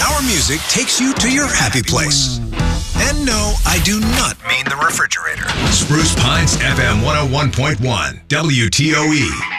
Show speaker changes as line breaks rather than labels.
Our music takes you to your happy place. And no, I do not mean the refrigerator. Spruce Pines FM 101.1 WTOE.